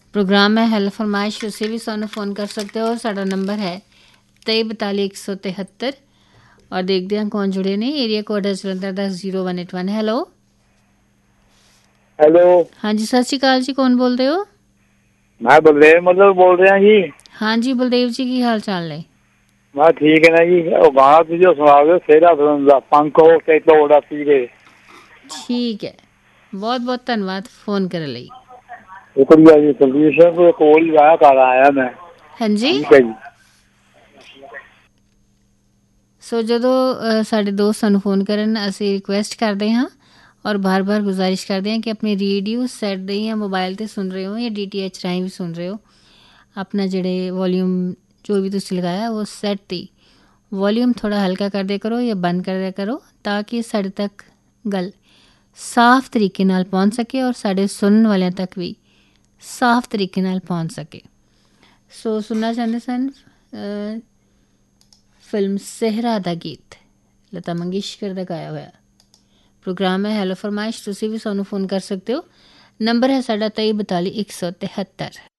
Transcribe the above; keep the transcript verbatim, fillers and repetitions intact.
Programme है hello फरमाइश, तुसीं भी सानू फ़ोन कर सकते हो। साडा नंबर है तेई बताली एक सौ तिहत्तर। और देखते हैं कौन जुड़े ने। एरिया कोड है जलंधर दस zero one eight one. Hello hello, हाँ जी, सत श्री अकाल जी, कौन बोल रहे हो? मैं बलदेव मतलब बोल रहा जी। हाँ जी बलदेव जी, की हाल चाल है? मैं ठीक है ना जी। वो गाना तुझे सुना दो सेरा फिल्म दा पंख हो ते तोड़ा पीरे। ठीक है, बहुत बहुत धन्यवाद फ़ोन करने ਲਈ। शुक्रिया जी। कुलदीप सिंह को कोल ही आया कर आया मैं। हाँ जी। ठीक है जी। ਸੋ ਜਦੋਂ ਸਾਡੇ ਦੋਸਤ ਸਾਨੂੰ ਫੋਨ ਕਰਨ ਅਸੀਂ ਰਿਕੁਐਸਟ ਕਰਦੇ ਹਾਂ ਔਰ ਬਾਰ ਬਾਰ ਗੁਜ਼ਾਰਿਸ਼ ਕਰਦੇ ਹਾਂ ਕਿ ਆਪਣੇ ਰੇਡੀਓ ਸੈੱਟ ਦੇ ਜਾਂ ਮੋਬਾਈਲ 'ਤੇ ਸੁਣ ਰਹੇ ਹੋ ਜਾਂ ਡੀ ਟੀ ਐਚ ਰਾਹੀਂ ਵੀ ਸੁਣ ਰਹੇ ਹੋ, ਆਪਣਾ ਜਿਹੜੇ ਵੋਲੀਅਮ ਜੋ ਵੀ ਤੁਸੀਂ ਲਗਾਇਆ ਉਹ ਸੈੱਟ 'ਤੇ ਵੋਲੀਅਮ ਥੋੜ੍ਹਾ ਹਲਕਾ ਕਰਦੇ ਕਰੋ ਜਾਂ ਬੰਦ ਕਰਦਿਆ ਕਰੋ ਤਾਂ ਕਿ ਸਾਡੇ ਤੱਕ ਗੱਲ ਸਾਫ਼ ਤਰੀਕੇ ਨਾਲ ਪਹੁੰਚ ਸਕੇ ਔਰ ਸਾਡੇ ਸੁਣਨ ਵਾਲਿਆਂ ਤੱਕ ਵੀ ਸਾਫ਼ ਤਰੀਕੇ ਨਾਲ ਪਹੁੰਚ ਸਕੇ। ਸੋ ਸੁਣਨਾ ਚਾਹੁੰਦੇ ਸਨ ਫਿਲਮ ਸਹਿਰਾ ਦਾ ਗੀਤ ਲਤਾ ਮੰਗੇਸ਼ਕਰ ਦਾ ਗਾਇਆ ਹੋਇਆ। ਪ੍ਰੋਗਰਾਮ ਹੈ ਹੈਲੋ ਫਰਮਾਇਸ਼, ਤੁਸੀਂ ਵੀ ਸਾਨੂੰ ਫੋਨ ਕਰ ਸਕਦੇ ਹੋ। ਨੰਬਰ ਹੈ ਸਾਡਾ ਤੇਈ ਬਤਾਲੀ ਇੱਕ ਸੌ ਤਿਹੱਤਰ।